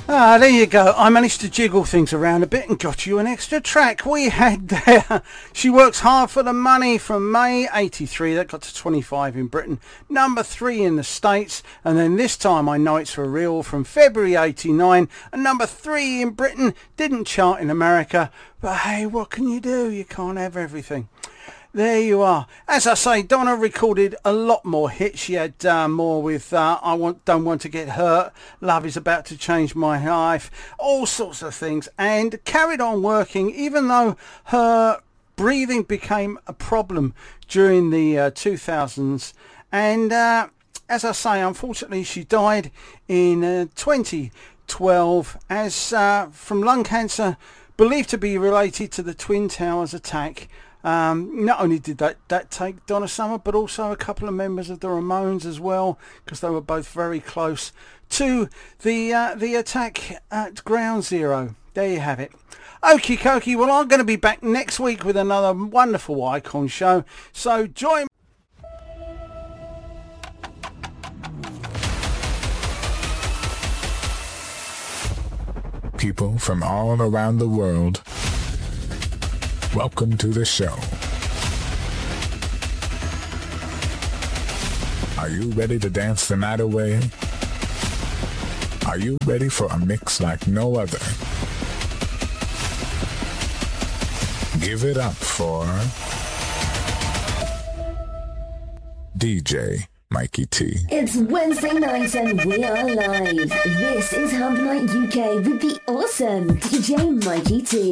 There you go. I managed to jiggle things around a bit and got you an extra track. We had there She Works Hard for the Money from May 83. That got to 25 in Britain. Number 3 in the States. And then this time I Know It's For Real from February 89. And number 3 in Britain. Didn't chart in America. But hey, what can you do? You can't have everything. There you are. As I say, Donna recorded a lot more hits. She had more with Don't Want to Get Hurt, Love Is About to Change My Life, all sorts of things, and carried on working even though her breathing became a problem during the 2000s. And as I say, unfortunately, she died in 2012 as from lung cancer, believed to be related to the Twin Towers attack. Not only did that take Donna Summer, but also a couple of members of the Ramones as well, because they were both very close to the attack at Ground Zero. There you have it. Okie dokie. Well, I'm going to be back next week with another wonderful Icon show. So join. People from all around the world, welcome to the show. Are you ready to dance the night away? Are you ready for a mix like no other? Give it up for DJ Mikey T. It's Wednesday night and we are live. This is Hump Night UK with the awesome DJ Mikey T.